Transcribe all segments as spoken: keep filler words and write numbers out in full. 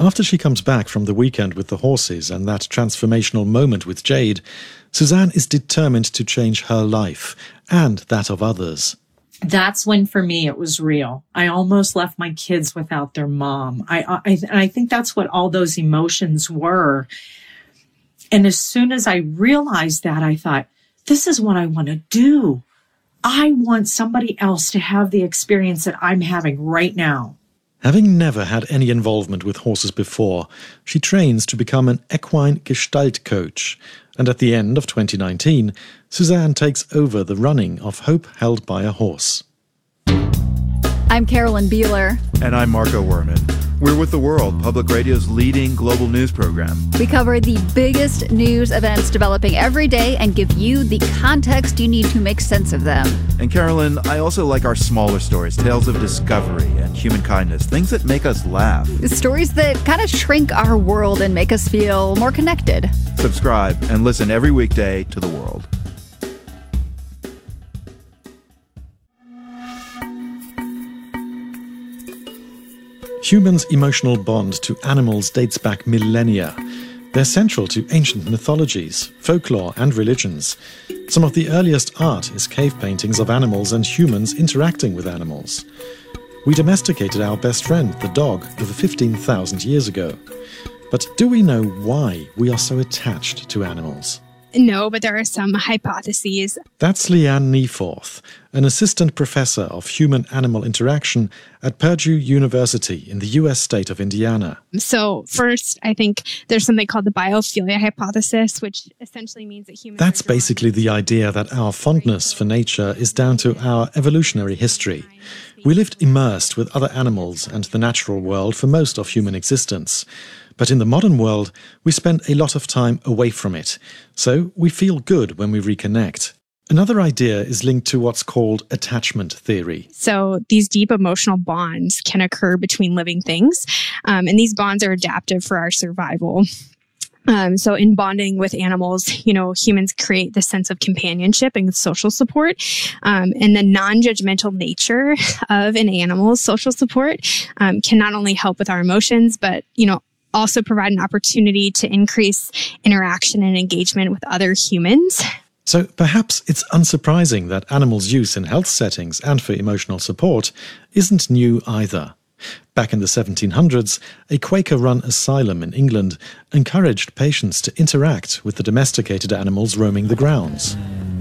After she comes back from the weekend with the horses and that transformational moment with Jade, Suzanne is determined to change her life and that of others. That's when, for me, it was real. I almost left my kids without their mom. I, I, and I think that's what all those emotions were. And as soon as I realized that, I thought, this is what I want to do. I want somebody else to have the experience that I'm having right now. Having never had any involvement with horses before, she trains to become an equine gestalt coach. And at the end of twenty nineteen, Suzanne takes over the running of Hope Held by a Horse. I'm Carolyn Beeler. And I'm Marco Werman. We're with The World, Public Radio's leading global news program. We cover the biggest news events developing every day and give you the context you need to make sense of them. And Carolyn, I also like our smaller stories, tales of discovery and human kindness, things that make us laugh. Stories that kind of shrink our world and make us feel more connected. Subscribe and listen every weekday to The World. Humans' emotional bond to animals dates back millennia. They're central to ancient mythologies, folklore, and religions. Some of the earliest art is cave paintings of animals and humans interacting with animals. We domesticated our best friend, the dog, over fifteen thousand years ago. But do we know why we are so attached to animals? No, but there are some hypotheses. That's Leanne Nieforth, an assistant professor of human-animal interaction at Purdue University in the U S state of Indiana. So first, I think there's something called the biophilia hypothesis, which essentially means that humans... That's basically the idea that our fondness for nature is down to our evolutionary history. We lived immersed with other animals and the natural world for most of human existence. But in the modern world, we spend a lot of time away from it, so we feel good when we reconnect. Another idea is linked to what's called attachment theory. So these deep emotional bonds can occur between living things, um, and these bonds are adaptive for our survival. Um, so in bonding with animals, you know, humans create this sense of companionship and social support. Um, and the non-judgmental nature of an animal's social support um, can not only help with our emotions, but, you know, also provide an opportunity to increase interaction and engagement with other humans. So perhaps it's unsurprising that animals' use in health settings and for emotional support isn't new either. Back in the seventeen hundreds, a Quaker-run asylum in England encouraged patients to interact with the domesticated animals roaming the grounds.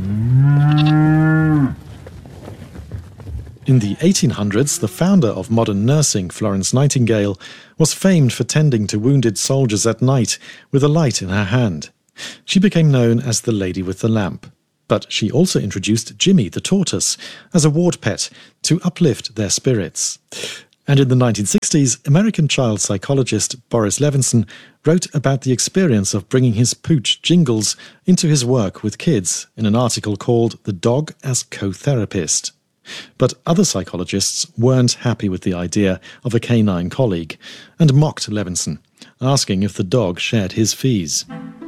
In the eighteen hundreds, the founder of modern nursing, Florence Nightingale, was famed for tending to wounded soldiers at night with a light in her hand. She became known as the Lady with the Lamp. But she also introduced Jimmy the tortoise as a ward pet to uplift their spirits. And in the nineteen sixties, American child psychologist Boris Levinson wrote about the experience of bringing his pooch Jingles into his work with kids in an article called The Dog as Co-Therapist. But other psychologists weren't happy with the idea of a canine colleague and mocked Levinson, asking if the dog shared his fees.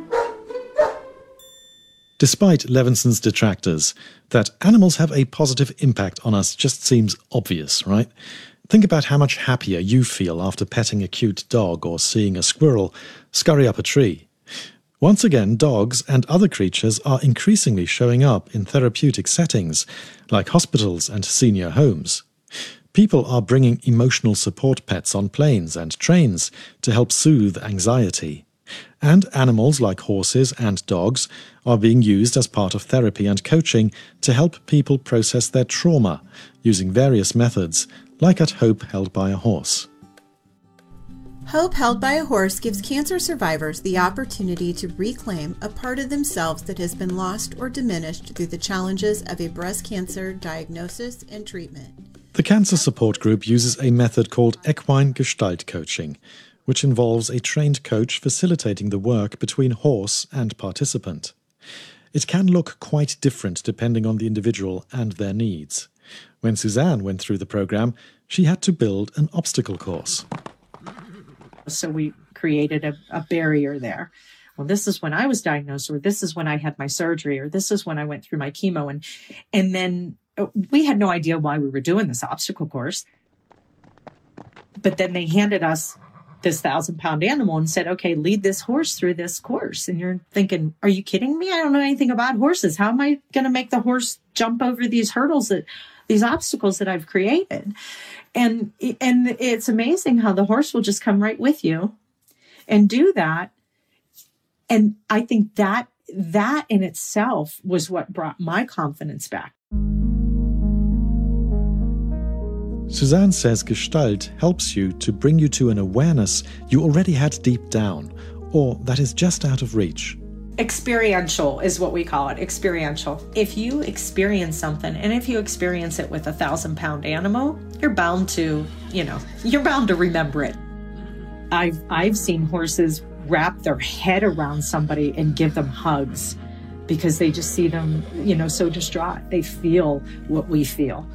Despite Levinson's detractors, that animals have a positive impact on us just seems obvious, right? Think about how much happier you feel after petting a cute dog or seeing a squirrel scurry up a tree. Once again, dogs and other creatures are increasingly showing up in therapeutic settings, like hospitals and senior homes. People are bringing emotional support pets on planes and trains to help soothe anxiety. And animals like horses and dogs are being used as part of therapy and coaching to help people process their trauma, using various methods, like at Hope Held by a Horse. Hope Held by a Horse gives cancer survivors the opportunity to reclaim a part of themselves that has been lost or diminished through the challenges of a breast cancer diagnosis and treatment. The cancer support group uses a method called equine gestalt coaching, which involves a trained coach facilitating the work between horse and participant. It can look quite different depending on the individual and their needs. When Suzanne went through the program, she had to build an obstacle course. So we created a, a barrier there. Well, this is when I was diagnosed, or this is when I had my surgery, or this is when I went through my chemo. And, and then we had no idea why we were doing this obstacle course. But then they handed us this thousand pound animal and said, okay, lead this horse through this course. And you're thinking, are you kidding me? I don't know anything about horses. How am I going to make the horse jump over these hurdles, that these obstacles that I've created? And, and it's amazing how the horse will just come right with you and do that. And I think that that in itself was what brought my confidence back. Suzanne says Gestalt helps you to bring you to an awareness you already had deep down, or that is just out of reach. Experiential is what we call it, experiential. If you experience something, and if you experience it with a thousand pound animal, you're bound to, you know, you're bound to remember it. I've, I've seen horses wrap their head around somebody and give them hugs because they just see them, you know, so distraught. They feel what we feel.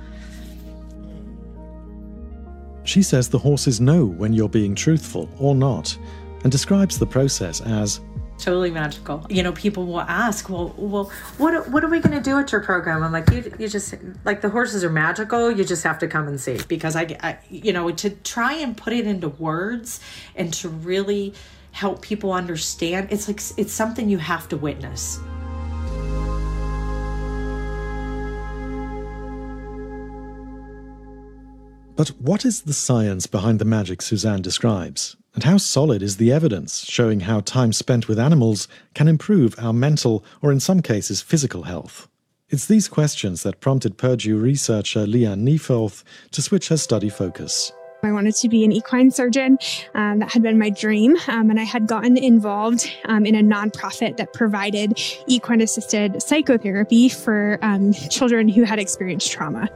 She says the horses know when you're being truthful or not, and describes the process as totally magical. You know, people will ask, well, well, what what are we going to do at your program? I'm like, you, you just, like, the horses are magical. You just have to come and see. Because I, I, you know, to try and put it into words and to really help people understand, it's like, it's something you have to witness. But what is the science behind the magic Suzanne describes? And how solid is the evidence showing how time spent with animals can improve our mental, or in some cases, physical health? It's these questions that prompted Purdue researcher Leanne Niefeldt to switch her study focus. I wanted to be an equine surgeon. Um, that had been my dream. Um, and I had gotten involved um, in a nonprofit that provided equine-assisted psychotherapy for um, children who had experienced trauma.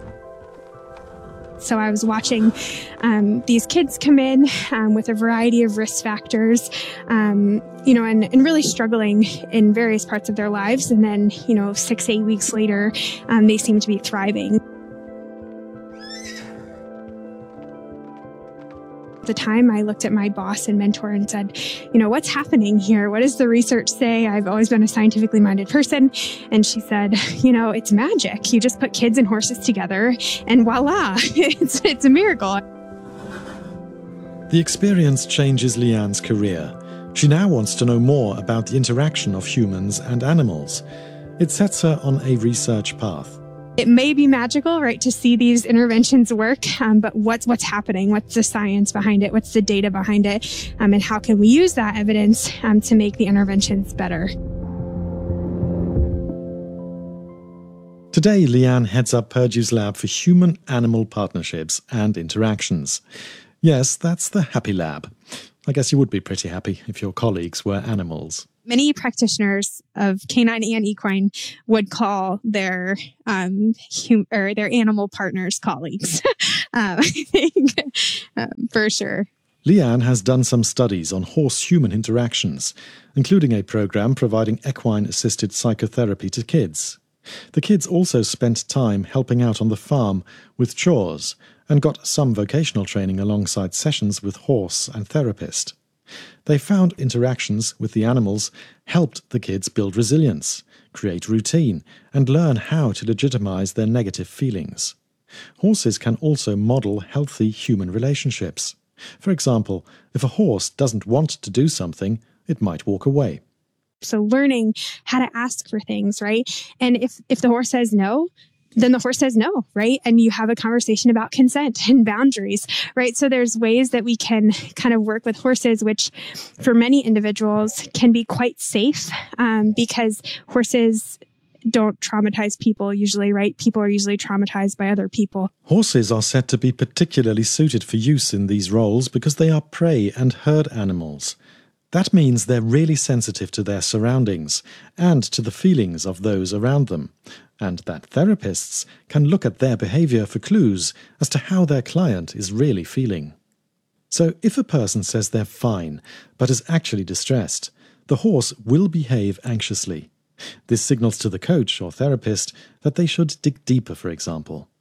So I was watching um, these kids come in um, with a variety of risk factors, um, you know, and, and really struggling in various parts of their lives. And then, you know, six, eight weeks later, um, they seem to be thriving. At the time, I looked at my boss and mentor and said, you know, what's happening here? What does the research say? I've always been a scientifically minded person. And she said, you know, it's magic. You just put kids and horses together and voila, it's, it's a miracle. The experience changes Leanne's career. She now wants to know more about the interaction of humans and animals. It sets her on a research path. It may be magical, right, to see these interventions work, um, but what's what's happening? What's the science behind it? What's the data behind it? Um, and how can we use that evidence um, to make the interventions better? Today, Leanne heads up Purdue's lab for human-animal partnerships and interactions. Yes, that's the happy lab. I guess you would be pretty happy if your colleagues were animals. Many practitioners of canine and equine would call their um, hum- or their animal partners colleagues, um, I think, um, for sure. Leanne has done some studies on horse-human interactions, including a program providing equine-assisted psychotherapy to kids. The kids also spent time helping out on the farm with chores and got some vocational training alongside sessions with horse and therapist. They found interactions with the animals helped the kids build resilience, create routine, and learn how to legitimize their negative feelings. Horses can also model healthy human relationships. For example, if a horse doesn't want to do something, it might walk away. So learning how to ask for things, right? And if, if the horse says no, then the horse says no, right? And you have a conversation about consent and boundaries, right? So there's ways that we can kind of work with horses, which for many individuals can be quite safe um, because horses don't traumatize people usually, right? People are usually traumatized by other people. Horses are said to be particularly suited for use in these roles because they are prey and herd animals. That means they're really sensitive to their surroundings and to the feelings of those around them, and that therapists can look at their behavior for clues as to how their client is really feeling. So if a person says they're fine, but is actually distressed, the horse will behave anxiously. This signals to the coach or therapist that they should dig deeper, for example.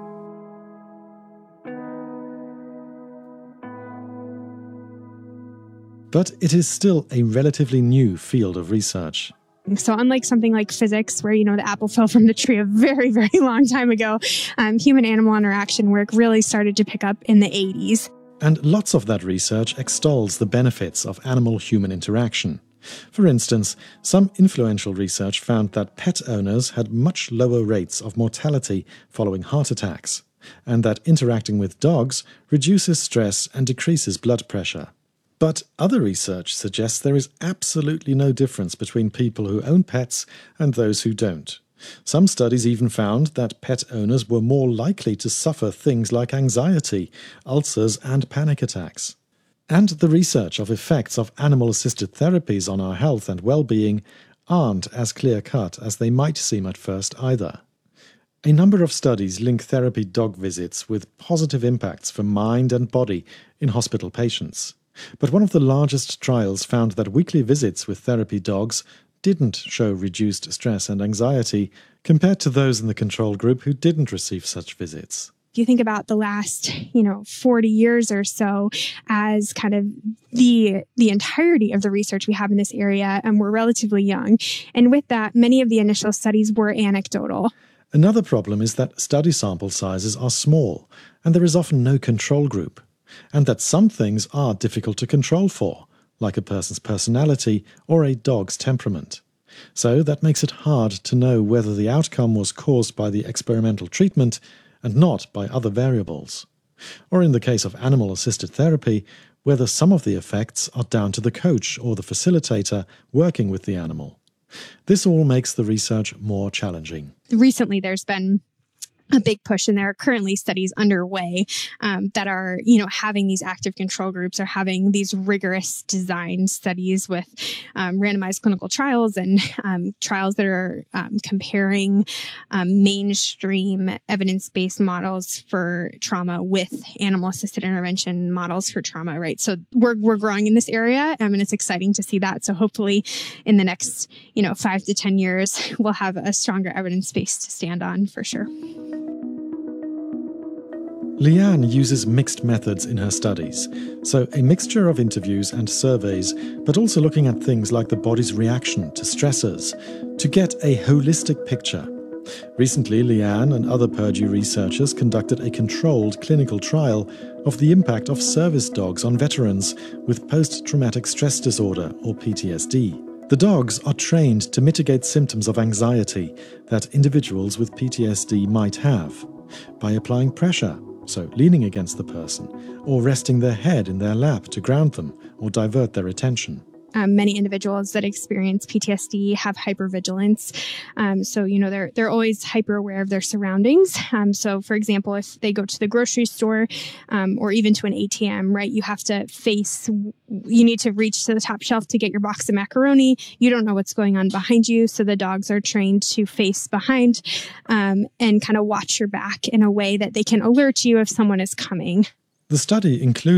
But it is still a relatively new field of research. So unlike something like physics, where, you know, the apple fell from the tree a very, very long time ago, um, human-animal interaction work really started to pick up in the eighties. And lots of that research extols the benefits of animal-human interaction. For instance, some influential research found that pet owners had much lower rates of mortality following heart attacks, and that interacting with dogs reduces stress and decreases blood pressure. But other research suggests there is absolutely no difference between people who own pets and those who don't. Some studies even found that pet owners were more likely to suffer things like anxiety, ulcers, and panic attacks. And the research of effects of animal-assisted therapies on our health and well-being aren't as clear-cut as they might seem at first either. A number of studies link therapy dog visits with positive impacts for mind and body in hospital patients. But one of the largest trials found that weekly visits with therapy dogs didn't show reduced stress and anxiety compared to those in the control group who didn't receive such visits. If you think about the last, you know, forty years or so as kind of the the entirety of the research we have in this area, and we're relatively young. And with that, many of the initial studies were anecdotal. Another problem is that study sample sizes are small, and there is often no control group, and that some things are difficult to control for, like a person's personality or a dog's temperament. So that makes it hard to know whether the outcome was caused by the experimental treatment and not by other variables. Or in the case of animal-assisted therapy, whether some of the effects are down to the coach or the facilitator working with the animal. This all makes the research more challenging. Recently, there's been a big push, and there are currently studies underway um, that are, you know, having these active control groups or having these rigorous design studies with um, randomized clinical trials and um, trials that are um, comparing um, mainstream evidence-based models for trauma with animal-assisted intervention models for trauma, right? So we're we're growing in this area, um, and it's exciting to see that. So hopefully in the next, you know, five to ten years, we'll have a stronger evidence base to stand on for sure. Leanne uses mixed methods in her studies, so a mixture of interviews and surveys, but also looking at things like the body's reaction to stressors, to get a holistic picture. Recently, Leanne and other Purdue researchers conducted a controlled clinical trial of the impact of service dogs on veterans with post-traumatic stress disorder, or P T S D. The dogs are trained to mitigate symptoms of anxiety that individuals with P T S D might have by applying pressure, so leaning against the person, or resting their head in their lap to ground them or divert their attention. Um, many individuals that experience P T S D have hypervigilance. Um, so, you know, they're they're always hyper aware of their surroundings. Um, so, for example, if they go to the grocery store um, or even to an A T M, right, you have to face, you need to reach to the top shelf to get your box of macaroni. You don't know what's going on behind you. So the dogs are trained to face behind um, and kind of watch your back in a way that they can alert you if someone is coming. The study includes